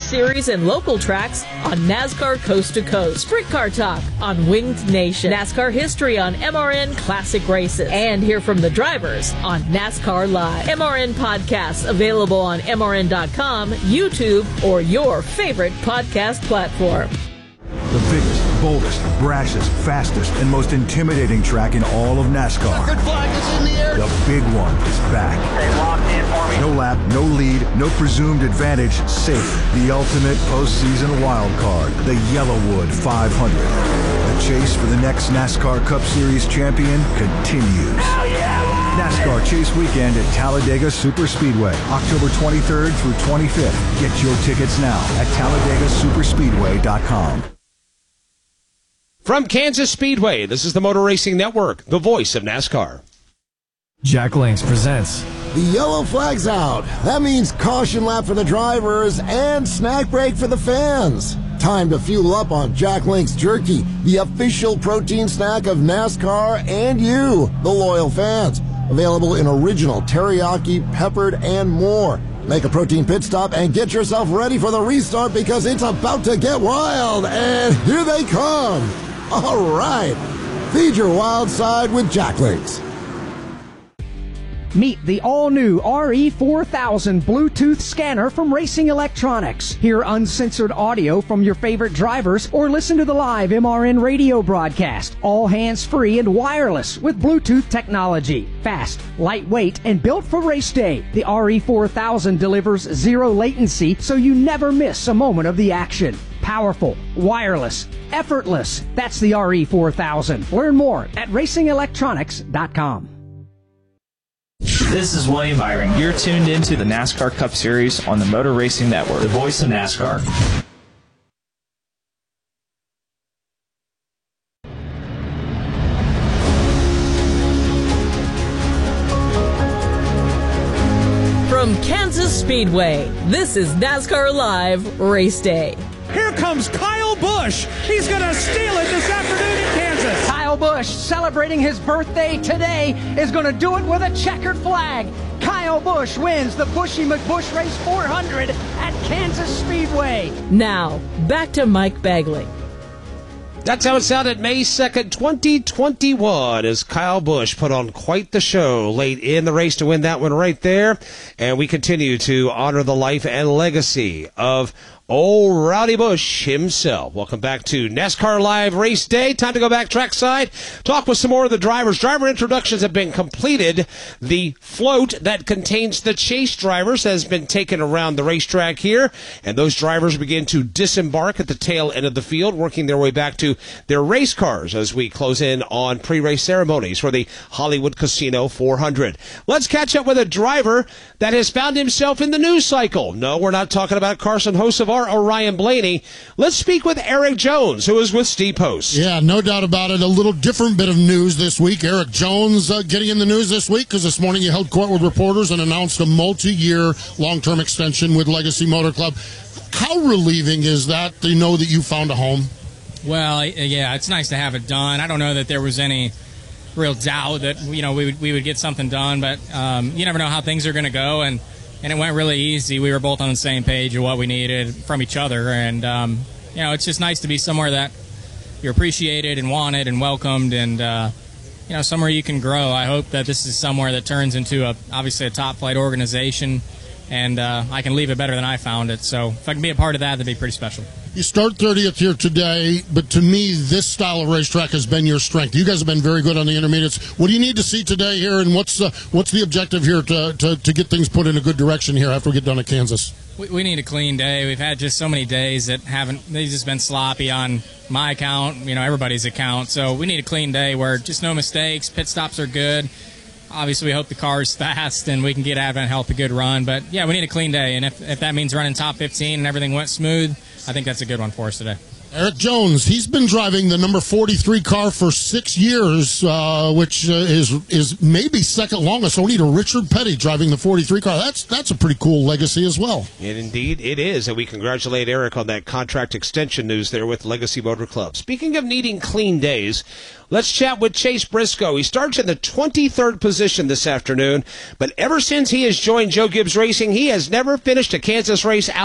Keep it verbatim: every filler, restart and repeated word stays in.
Series and local tracks on NASCAR Coast to Coast. Sprint Car Talk on Winged Nation. NASCAR history on M R N Classic Races. And hear from the drivers on NASCAR Live. M R N podcasts available on M R N dot com, YouTube, or your favorite podcast platform. The biggest, boldest, brashest, fastest, and most intimidating track in all of NASCAR. Good flag is in the air. The big one is back. They locked in for me. No lap, no lead, no presumed advantage, safe. The ultimate postseason wild card, the Yellowwood five hundred. The chase for the next NASCAR Cup Series champion continues. Oh, yeah. NASCAR Chase Weekend at Talladega Superspeedway, October twenty-third through twenty-fifth. Get your tickets now at Talladega Superspeedway dot com. From Kansas Speedway, this is the Motor Racing Network, the voice of NASCAR. Jack Links presents. The yellow flag's out. That means caution lap for the drivers and snack break for the fans. Time to fuel up on Jack Links Jerky, the official protein snack of NASCAR and you, the loyal fans. Available in original, teriyaki, peppered, and more. Make a protein pit stop and get yourself ready for the restart because it's about to get wild. And here they come. All right. Feed your wild side with Jack Links. Meet the all-new R E four thousand Bluetooth scanner from Racing Electronics. Hear uncensored audio from your favorite drivers or listen to the live M R N radio broadcast. All hands-free and wireless with Bluetooth technology. Fast, lightweight, and built for race day. The R E four thousand delivers zero latency so you never miss a moment of the action. Powerful, wireless, effortless. That's the R E four thousand. Learn more at racing electronics dot com. This is William Byron. You're tuned into the NASCAR Cup Series on the Motor Racing Network, the voice of NASCAR. From Kansas Speedway, this is NASCAR Live Race Day. Here comes Kyle Busch. He's going to steal it this afternoon in Kansas. Kyle Busch, celebrating his birthday today, is going to do it with a checkered flag. Kyle Busch wins the Bushy McBusch Race four hundred at Kansas Speedway. Now, back to Mike Bagley. That's how it sounded May second, twenty twenty-one, as Kyle Busch put on quite the show late in the race to win that one right there. And we continue to honor the life and legacy of old Rowdy Busch himself. Welcome back to NASCAR Live Race Day. Time to go back trackside, talk with some more of the drivers. Driver introductions have been completed. The float that contains the chase drivers has been taken around the racetrack here, and those drivers begin to disembark at the tail end of the field, working their way back to their race cars as we close in on pre-race ceremonies for the Hollywood Casino four hundred. Let's catch up with a driver that has found himself in the news cycle. No, we're not talking about Carson Hocevar or Ryan Blaney. Let's speak with Eric Jones, who is with Steve Post. Yeah, no doubt about it. A little different bit of news this week. Eric Jones uh, getting in the news this week because this morning he held court with reporters and announced a multi-year long-term extension with Legacy Motor Club. How relieving is that to know that you found a home? Well, yeah, it's nice to have it done. I don't know that there was any real doubt that, you know, we would, we would get something done, but um, you never know how things are going to go, and And it went really easy. We were both on the same page of what we needed from each other. And, um, you know, it's just nice to be somewhere that you're appreciated and wanted and welcomed and, uh, you know, somewhere you can grow. I hope that this is somewhere that turns into, a obviously, a top-flight organization. And uh, I can leave it better than I found it. So if I can be a part of that, that'd be pretty special. You start thirtieth here today, but to me, this style of racetrack has been your strength. You guys have been very good on the intermediates. What do you need to see today here, and what's the, what's the objective here to, to, to get things put in a good direction here after we get done at Kansas? We, we need a clean day. We've had just so many days that haven't, they've just been sloppy on my account, you know, everybody's account. So we need a clean day where just no mistakes, pit stops are good. Obviously, we hope the car's fast and we can get out and help a good run. But, yeah, we need a clean day. And if, if that means running top fifteen and everything went smooth, I think that's a good one for us today. Eric Jones, he's been driving the number forty-three car for six years, uh, which uh, is is maybe second longest, only to Richard Petty driving the forty-three car. That's that's a pretty cool legacy as well. And indeed it is, and we congratulate Eric on that contract extension news there with Legacy Motor Club. Speaking of needing clean days, let's chat with Chase Briscoe. He starts in the twenty-third position this afternoon, but ever since he has joined Joe Gibbs Racing, he has never finished a Kansas race out